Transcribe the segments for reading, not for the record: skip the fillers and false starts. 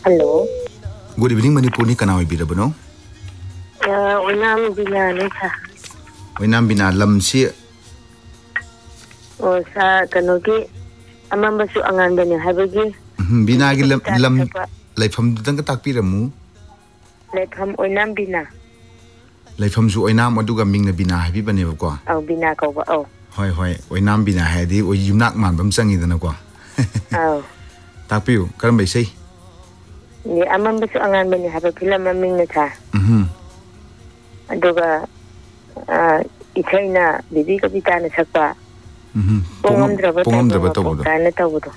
Hello. Good evening, Manipuri. Can I be the bono? Unam Bina Nita. When I'm been a lumsi. O sa Kanogi. Amambasu Angan Habagi. Binagi lam like from the Takpiramu. Let him Unam Bina. Like from Zuoinam or Dugaming the Bina, have you been able to Oh, Bina go. Oh. Hoy, Oinam Bina had it, or you knock man from Sangi than a qua. Oh. Tapu, can I say? The Amambasu Angan when you have a pillar minute. Aduga Itana, Bibi Capitana Sapa. Pongam Drava, Kana Tawdo.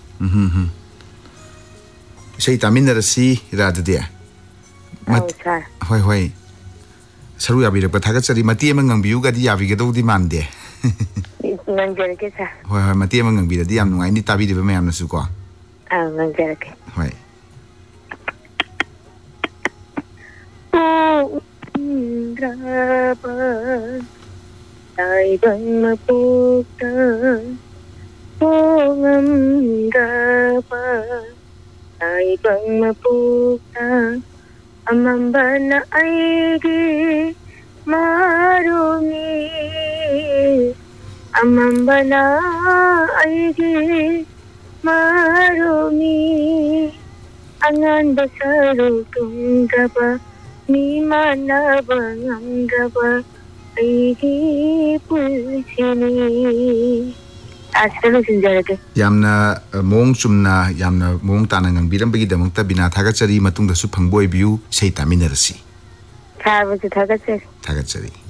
Say Tamin the sea rather dear. Hoy. Saruya be the Patagari Matiam and Buga Diavigo demand there. Why Matiam and be the Diam, I need to be the man of Suqua. Oh, Nanjaki. Why? Draba, I bang my puta. Pongam draba, I bang my puta. Amambana aigi marumi. Amambana aigi marumi. Angan basaru tundaba. Ni mana bangandaba. Aigi pulsini. Yamna Mong Sumna, Yamna Mong Tanang, Birambi, the Monta Bina Tagatsari, Matung the Supang Boy View, say Taminarsi. Tagatsari.